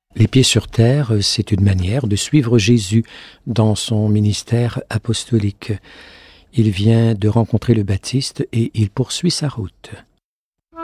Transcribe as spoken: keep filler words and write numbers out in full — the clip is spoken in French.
Les pieds sur terre, c'est une manière de suivre Jésus dans son ministère apostolique. Il vient de rencontrer le Baptiste et il poursuit sa route.